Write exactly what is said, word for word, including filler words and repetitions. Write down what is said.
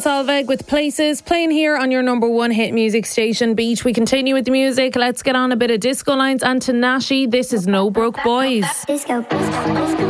Solveig with Places, playing here on your number one hit music station, Beach. We continue with the music. Let's get on a bit of Disco Lines and Tinashe. This is No Broke Boys. Disco, disco, disco.